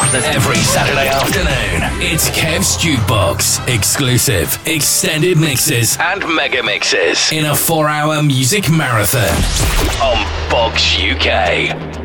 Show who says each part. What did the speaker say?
Speaker 1: Every Saturday afternoon, it's Kev's Jukebox. Exclusive, extended mixes, and mega mixes in a 4-hour music marathon on Box UK.